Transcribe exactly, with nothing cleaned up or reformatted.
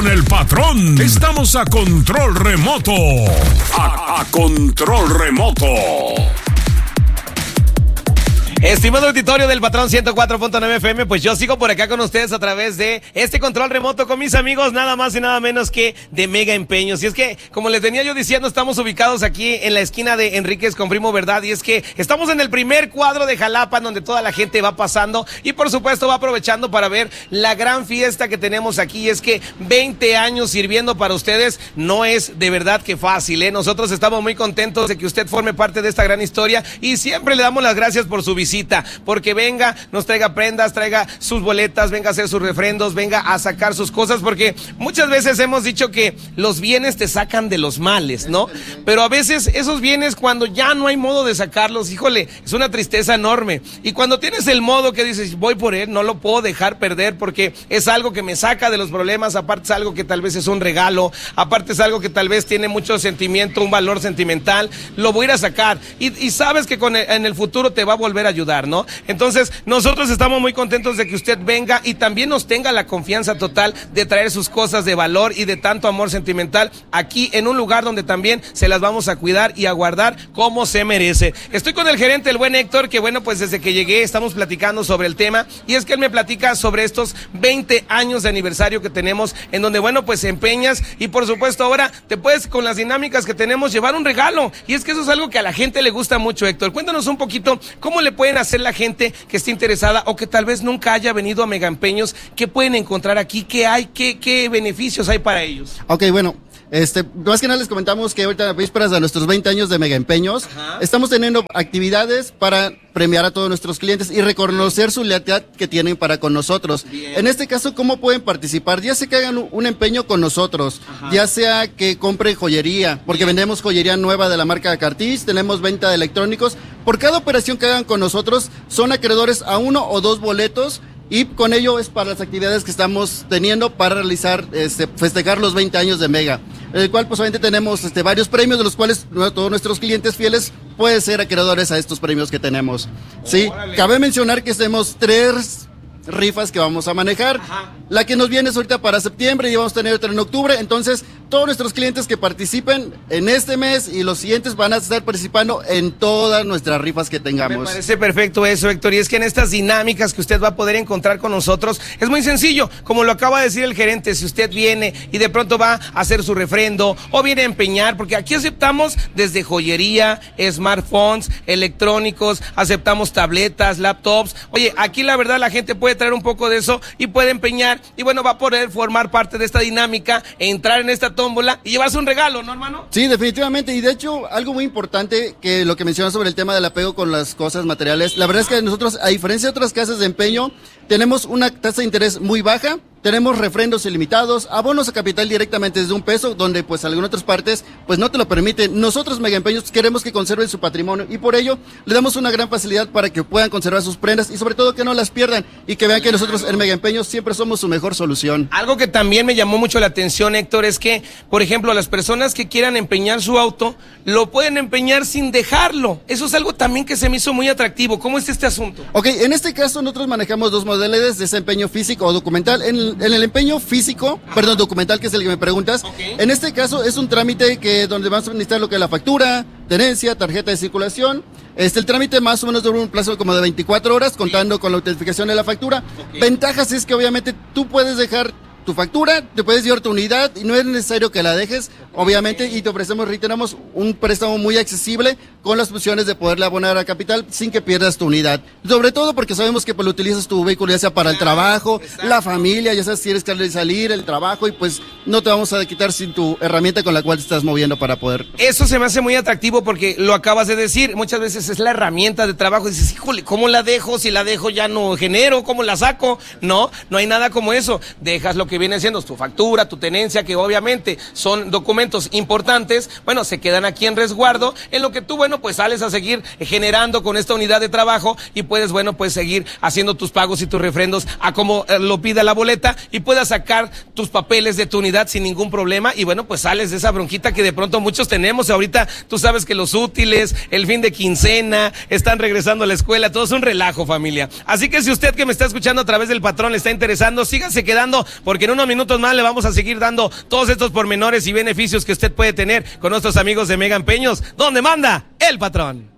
con el patrón. Estamos a control remoto. A, a control remoto. Estimado auditorio del Patrón ciento cuatro punto nueve F M, pues yo sigo por acá con ustedes a través de este control remoto con mis amigos, nada más y nada menos que de Mega Empeños. Y es que, como les venía yo diciendo, estamos ubicados aquí en la esquina de Enríquez con Primo Verdad, y es que estamos en el primer cuadro de Jalapa, donde toda la gente va pasando y por supuesto va aprovechando para ver la gran fiesta que tenemos aquí. Y es que veinte años sirviendo para ustedes no es de verdad que fácil, ¿eh? Nosotros estamos muy contentos de que usted forme parte de esta gran historia y siempre le damos las gracias por su visita. Porque venga, nos traiga prendas, traiga sus boletas, venga a hacer sus refrendos, venga a sacar sus cosas, porque muchas veces hemos dicho que los bienes te sacan de los males, ¿no? Pero a veces esos bienes, cuando ya no hay modo de sacarlos, híjole, es una tristeza enorme. Y cuando tienes el modo que dices, voy por él, no lo puedo dejar perder porque es algo que me saca de los problemas, aparte es algo que tal vez es un regalo, aparte es algo que tal vez tiene mucho sentimiento, un valor sentimental, lo voy a ir a sacar. Y, y sabes que con el, en el futuro te va a volver a ayudar, ¿no? Entonces, nosotros estamos muy contentos de que usted venga y también nos tenga la confianza total de traer sus cosas de valor y de tanto amor sentimental aquí en un lugar donde también se las vamos a cuidar y a guardar como se merece. Estoy con el gerente, el buen Héctor, que bueno, pues desde que llegué estamos platicando sobre el tema, y es que él me platica sobre estos veinte años de aniversario que tenemos, en donde bueno, pues empeñas y por supuesto ahora te puedes, con las dinámicas que tenemos, llevar un regalo, y es que eso es algo que a la gente le gusta mucho. Héctor, cuéntanos un poquito cómo le pueden hacer la gente que esté interesada o que tal vez nunca haya venido a Mega Empeños. ¿Qué pueden encontrar aquí? ¿Qué hay? ¿Qué, qué beneficios hay para ellos? Ok, bueno, este, más que nada les comentamos que ahorita, vísperas de nuestros veinte años de Mega Empeños, Ajá. estamos teniendo actividades para premiar a todos nuestros clientes y reconocer su lealtad que tienen para con nosotros. Bien. En este caso, ¿cómo pueden participar? Ya sea que hagan un, un empeño con nosotros, Ajá. ya sea que compren joyería, porque Bien. vendemos joyería nueva de la marca Cartiz, tenemos venta de electrónicos. Por cada operación que hagan con nosotros, son acreedores a uno o dos boletos, y con ello es para las actividades que estamos teniendo para realizar, este, festejar los veinte años de Mega, en el cual pues obviamente tenemos este, varios premios, de los cuales todos nuestros clientes fieles pueden ser acreedores a estos premios que tenemos. Sí, Órale. Cabe mencionar que tenemos tres rifas que vamos a manejar. Ajá. La que nos viene es ahorita para septiembre y vamos a tener otra en octubre. Entonces, todos nuestros clientes que participen en este mes y los siguientes van a estar participando en todas nuestras rifas que tengamos. Me parece perfecto eso, Héctor. Y es que en estas dinámicas que usted va a poder encontrar con nosotros, es muy sencillo. Como lo acaba de decir el gerente, si usted viene y de pronto va a hacer su refrendo o viene a empeñar, porque aquí aceptamos desde joyería, smartphones, electrónicos, aceptamos tabletas, laptops. Oye, aquí la verdad la gente puede traer un poco de eso y puede empeñar, y bueno, va a poder formar parte de esta dinámica, entrar en esta tómbola y llevarse un regalo, ¿no, hermano? Sí, definitivamente. Y de hecho, algo muy importante que lo que mencionas sobre el tema del apego con las cosas materiales, la verdad es que nosotros, a diferencia de otras casas de empeño, tenemos una tasa de interés muy baja. Tenemos refrendos ilimitados, abonos a capital directamente desde un peso, donde pues algunas otras partes pues no te lo permiten. Nosotros Mega Empeños queremos que conserven su patrimonio y por ello le damos una gran facilidad para que puedan conservar sus prendas y sobre todo que no las pierdan y que vean que nosotros en Mega Empeños siempre somos su mejor solución. Algo que también me llamó mucho la atención, Héctor, es que, por ejemplo, las personas que quieran empeñar su auto, lo pueden empeñar sin dejarlo. Eso es algo también que se me hizo muy atractivo. ¿Cómo es este asunto? Ok, en este caso nosotros manejamos dos modalidades de desempeño físico o documental. En En el empeño físico, Ajá. perdón, documental, que es el que me preguntas, okay. En este caso es un trámite que donde vas a necesitar lo que es la factura, tenencia, tarjeta de circulación. Este, el trámite más o menos dura un plazo como de veinticuatro horas, contando Bien. Con la autentificación de la factura. Okay. Ventajas es que obviamente tú puedes dejar tu factura, te puedes llevar tu unidad y no es necesario que la dejes, obviamente, y te ofrecemos, reiteramos, un préstamo muy accesible con las opciones de poderle abonar a capital sin que pierdas tu unidad. Sobre todo porque sabemos que pues, lo utilizas tu vehículo ya sea para el trabajo, Exacto. la familia, ya sabes si quieres que salir, el trabajo, y pues no te vamos a quitar sin tu herramienta con la cual te estás moviendo para poder. Eso se me hace muy atractivo porque lo acabas de decir, muchas veces es la herramienta de trabajo y dices, híjole, ¿cómo la dejo? Si la dejo ya no genero, ¿cómo la saco? No, no hay nada como eso. Dejas lo que viene siendo tu factura, tu tenencia, que obviamente son documentos importantes, bueno, se quedan aquí en resguardo, en lo que tú, bueno, pues sales a seguir generando con esta unidad de trabajo y puedes, bueno, pues seguir haciendo tus pagos y tus refrendos a como lo pida la boleta y puedas sacar tus papeles de tu unidad sin ningún problema y, bueno, pues sales de esa bronquita que de pronto muchos tenemos ahorita. Tú sabes que los útiles, el fin de quincena, están regresando a la escuela, todo es un relajo, familia. Así que si usted que me está escuchando a través del Patrón le está interesando, síganse quedando porque porque en unos minutos más le vamos a seguir dando todos estos pormenores y beneficios que usted puede tener con nuestros amigos de Mega Empeños, donde manda el patrón.